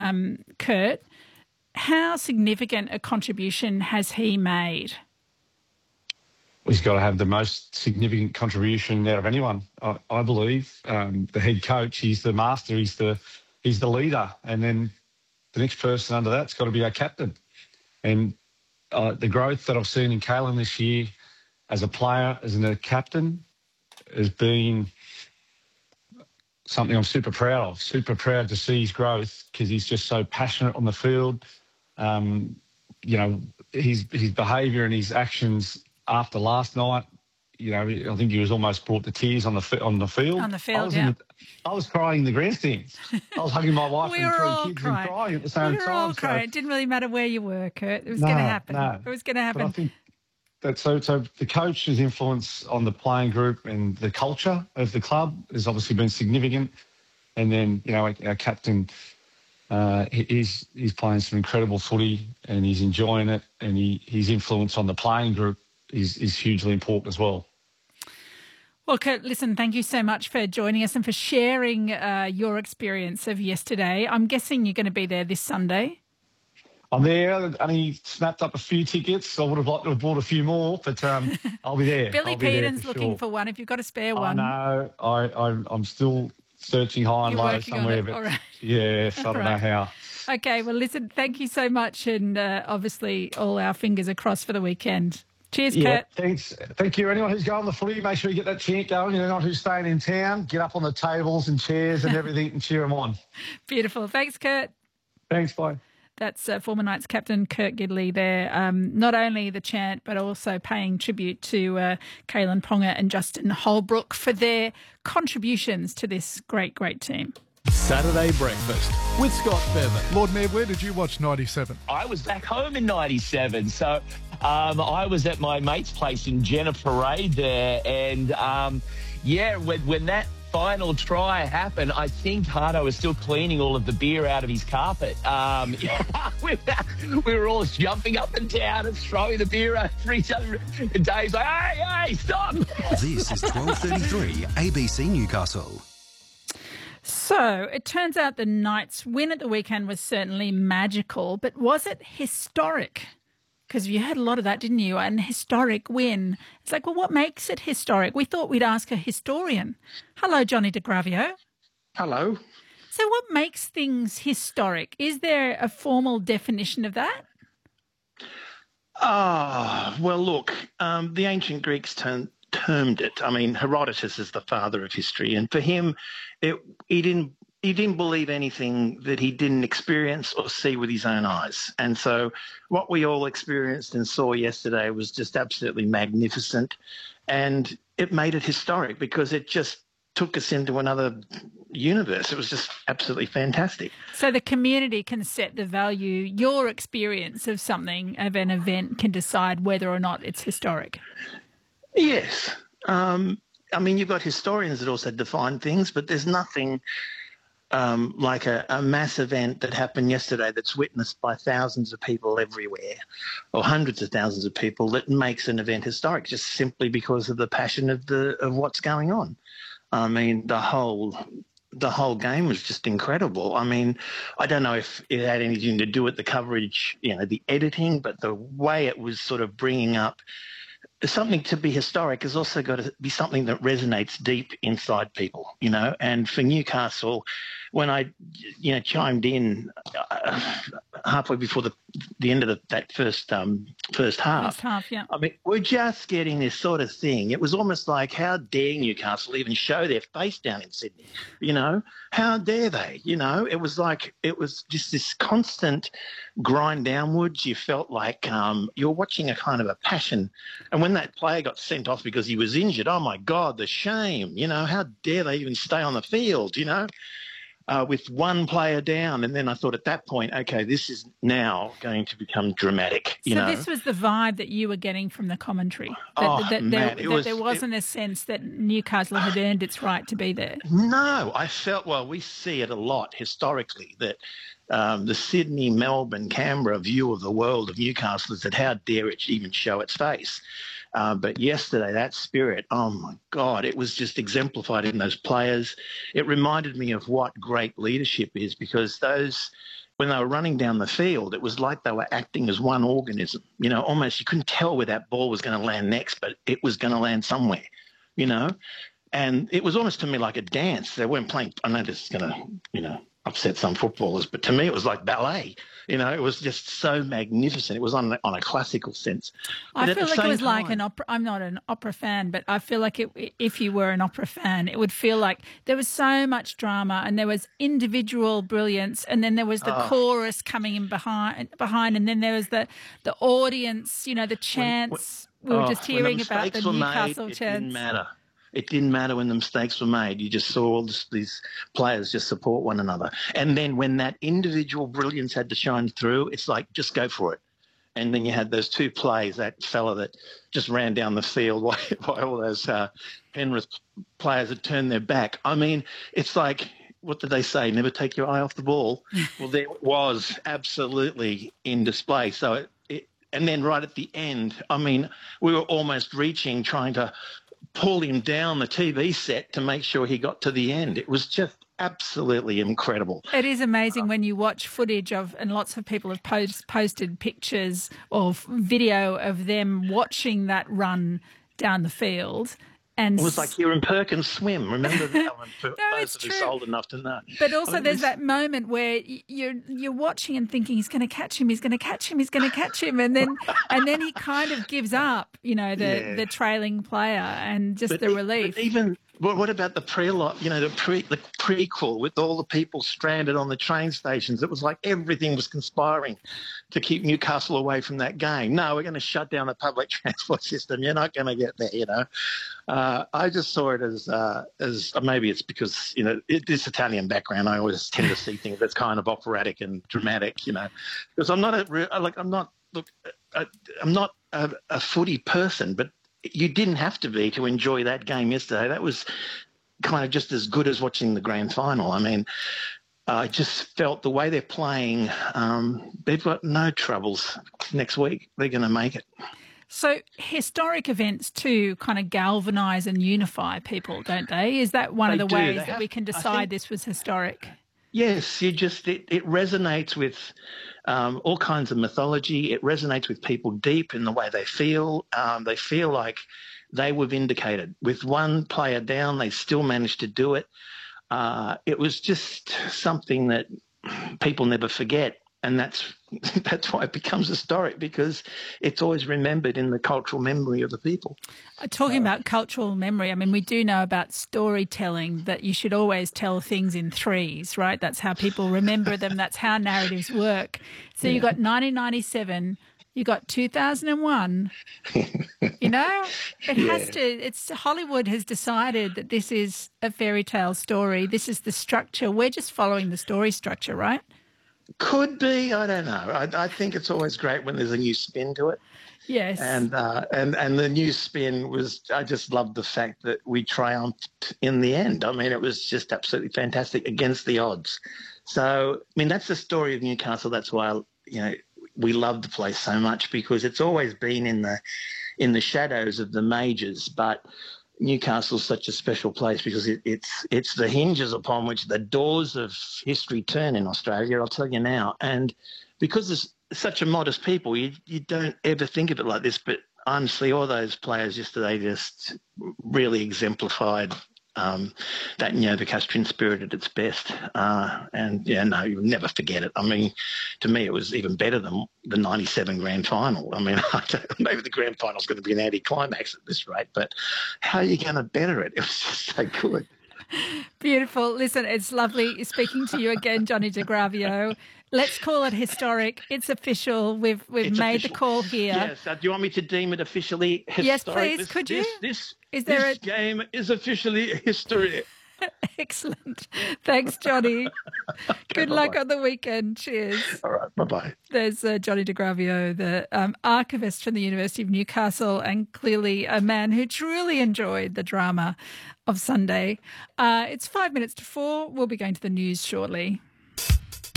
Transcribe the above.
Kurt. How significant a contribution has he made? He's got to have the most significant contribution out of anyone, I believe. The head coach, he's the master, he's the leader, and then the next person under that's got to be our captain. And the growth that I've seen in Kalyn this year as a player, as a captain, has been something I'm super proud of. Super proud to see his growth because he's just so passionate on the field. His behaviour and his actions after last night, I think he was almost brought to tears on the field. On the field, I was crying in the grandstands. I was hugging my wife we and were 3 all kids crying. and crying at the same time. We were all crying. It didn't really matter where you were, Kurt. It was going to happen. No. It was going to happen. But I think that so the coach's influence on the playing group and the culture of the club has obviously been significant. And then, our captain, he's playing some incredible footy and he's enjoying it, and his influence on the playing group is hugely important as well. Well, Kurt, listen, thank you so much for joining us and for sharing your experience of yesterday. I'm guessing you're going to be there this Sunday. I'm there. I only snapped up a few tickets. I would have liked to have bought a few more, but I'll be there. Billy Peden's looking for one if you've got a spare one. I know. I'm still searching high and low somewhere. But, all right. Yes, I don't know how. Okay, well, listen, thank you so much, and obviously all our fingers are crossed for the weekend. Cheers, Kurt. Thanks. Thank you. Anyone who's going to the footy, make sure you get that chant going. Anyone who's staying in town, get up on the tables and chairs and everything and cheer them on. Beautiful. Thanks, Kurt. Thanks, bye. That's former Knights captain Kurt Gidley there. Not only the chant, but also paying tribute to Kalyn Ponga and Justin Holbrook for their contributions to this great, great team. Saturday Breakfast with Scott Bevan. Lord Mayor, where did you watch 97? I was back home in 97, so I was at my mate's place in Jenna Parade there, and when that final try happened, I think Hardo was still cleaning all of the beer out of his carpet. We were all jumping up and down and throwing the beer over each other, and Dave's like, hey, stop! This is 12:33 ABC Newcastle. So it turns out the Knights' win at the weekend was certainly magical, but was it historic? Because you had a lot of that, didn't you? An historic win. It's like, well, what makes it historic? We thought we'd ask a historian. Hello, Johnny De Gravio. Hello. So what makes things historic? Is there a formal definition of that? Well, look, the ancient Greeks termed it. I mean, Herodotus is the father of history, and for him, he didn't believe anything that he didn't experience or see with his own eyes. And so what we all experienced and saw yesterday was just absolutely magnificent, and it made it historic because it just took us into another universe. It was just absolutely fantastic. So the community can set the value. Your experience of something, of an event, can decide whether or not it's historic. Yes. I mean, you've got historians that also define things, but there's nothing like a mass event that happened yesterday that's witnessed by thousands of people everywhere, or hundreds of thousands of people, that makes an event historic just simply because of the passion of what's going on. I mean, the whole game was just incredible. I mean, I don't know if it had anything to do with the coverage, the editing, but the way it was sort of bringing up something to be historic has also got to be something that resonates deep inside people, and for Newcastle, when I, chimed in halfway before the end of that first half. First half, yeah. I mean, we're just getting this sort of thing. It was almost like, how dare Newcastle even show their face down in Sydney? How dare they? It was like, it was just this constant grind downwards. You felt like you're watching a kind of a passion. And when that player got sent off because he was injured, oh my God, the shame. How dare they even stay on the field? With one player down. And then I thought at that point, okay, this is now going to become dramatic. So this was the vibe that you were getting from the commentary? There wasn't a sense that Newcastle had earned its right to be there? No, I felt, we see it a lot historically, that the Sydney, Melbourne, Canberra view of the world of Newcastle is that how dare it even show its face. But yesterday, that spirit, oh my God, it was just exemplified in those players. It reminded me of what great leadership is, because those when they were running down the field, it was like they were acting as one organism. You know, almost you couldn't tell where that ball was going to land next, but it was going to land somewhere, you know. And it was almost to me like a dance. They weren't playing. I know this is going to, you know, upset some footballers, but to me it was like ballet. You know, it was just so magnificent. It was on a classical sense. But I feel like it was like time, an opera. I'm not an opera fan, but I feel like if you were an opera fan, it would feel like there was so much drama and there was individual brilliance, and then there was the chorus coming in behind, and then there was the audience, you know, the chants. We were just hearing about the Newcastle chants. It didn't matter. It didn't matter when the mistakes were made. You just saw all these players just support one another. And then when that individual brilliance had to shine through, it's like, just go for it. And then you had those two plays, that fella that just ran down the field while all those Penrith players had turned their back. I mean, it's like, what did they say? Never take your eye off the ball. Well, there it was, absolutely in display. So and then right at the end, I mean, we were almost reaching, trying to pull him down the TV set to make sure he got to the end. It was just absolutely incredible. It is amazing when you watch footage of, and lots of people have posted pictures or video of them watching that run down the field. And it was like Kieran Perkins swim. Remember that one? For no, those of us old enough to know. But also there's that moment where you're watching and thinking he's going to catch him, he's going to catch him, he's going to catch him, and then he kind of gives up, you know, the trailing player, and just the relief. But even what about the pre-lot? You know, the prequel with all the people stranded on the train stations. It was like everything was conspiring to keep Newcastle away from that game. No, we're going to shut down the public transport system. You're not going to get there, you know. I just saw it as maybe it's because, you know, this Italian background, I always tend to see things that's kind of operatic and dramatic, you know, because I'm not a footy person, but you didn't have to be to enjoy that game yesterday. That was kind of just as good as watching the grand final. I mean, I just felt the way they're playing, they've got no troubles next week. They're going to make it. So historic events too kind of galvanise and unify people, don't they? Is that one of the ways that we can decide this was historic? Yes, it resonates with all kinds of mythology. It resonates with people deep in the way they feel. They feel like they were vindicated. With one player down, they still managed to do it. It was just something that people never forget. And that's why it becomes historic, because it's always remembered in the cultural memory of the people. Talking about cultural memory, I mean, we do know about storytelling that you should always tell things in threes, right? That's how people remember them. That's how narratives work. So you got 1997, you got 2001. You know, it has to. Hollywood has decided that this is a fairy tale story. This is the structure. We're just following the story structure, right? Could be, I don't know. I think it's always great when there's a new spin to it. Yes. And the new spin was, I just loved the fact that we triumphed in the end. I mean, it was just absolutely fantastic against the odds. So, I mean, that's the story of Newcastle. That's why, you know, we love the place so much, because it's always been in the shadows of the majors, but Newcastle's such a special place because it's the hinges upon which the doors of history turn in Australia, I'll tell you now. And because there's such a modest people, you don't ever think of it like this, but honestly, all those players yesterday just really exemplified that Novocastrian spirit at its best. You'll never forget it. I mean, to me, it was even better than the 97 grand final. I mean, maybe the grand final is going to be an anticlimax at this rate, but how are you going to better it? It was just so good. Beautiful. Listen, it's lovely speaking to you again, Johnny De Gravio. Let's call it historic. It's official. We've made official. The call here. Yes. Do you want me to deem it officially historic? Yes, please. Could you? This game is officially history. Excellent. Thanks, Johnny. Good luck on the weekend. Cheers. All right. Bye-bye. There's Johnny De Gravio, the archivist from the University of Newcastle, and clearly a man who truly enjoyed the drama of Sunday. It's 5 minutes to 4. We'll be going to the news shortly.